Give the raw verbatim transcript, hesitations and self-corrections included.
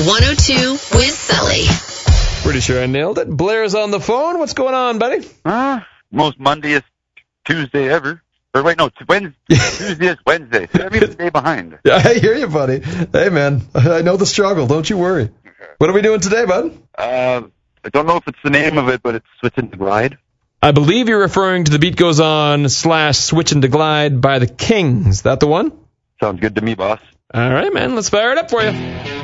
one oh two with Sully. Pretty sure I nailed it. Blair's on the phone. What's going on, buddy? Uh, most Mondayest Tuesday ever. Or wait, no, it's Wednesday. Tuesday is Wednesday. So I'm even a day behind. Yeah, I hear you, buddy. Hey, man, I know the struggle. Don't you worry. What are we doing today, bud? Uh, I don't know if it's the name of it, but it's Switch and Glide. I believe you're referring to The Beat Goes On slash Switch and Glide by the Kings. That the one? Sounds good to me, boss. All right, man. Let's fire it up for you.